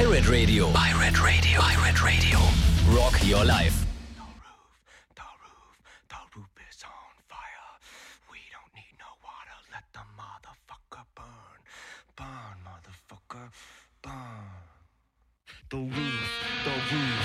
Pirate Radio. Pirate Radio. Pirate Radio. Rock your life. The roof is on fire. We don't need no water. Let the motherfucker burn. Burn, motherfucker, burn. The roof